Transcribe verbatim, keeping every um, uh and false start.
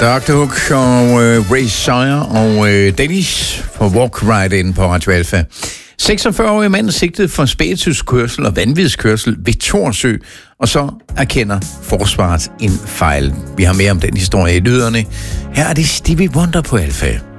doktor Hook og uh, Ray Sire og uh, Dennis for Walk Right In på Radio Alfa. seksogfyrre-årig mand sigtet for spirituskørsel og vanvidskørsel ved Thorsø, og så erkender forsvaret en fejl. Vi har mere om den historie i lyderne. Her er det Stevie Wonder på Alfa.